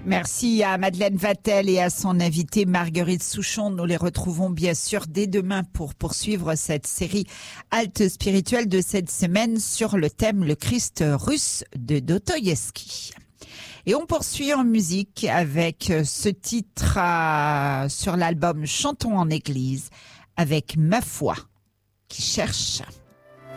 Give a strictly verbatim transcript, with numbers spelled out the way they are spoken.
Merci à Madeleine Vatel et à son invitée Marguerite Souchon. Nous les retrouvons bien sûr dès demain pour poursuivre cette série halte spirituelle de cette semaine sur le thème Le Christ russe de Dostoïevski. Et on poursuit en musique avec ce titre euh, sur l'album Chantons en Église avec Ma foi qui cherche.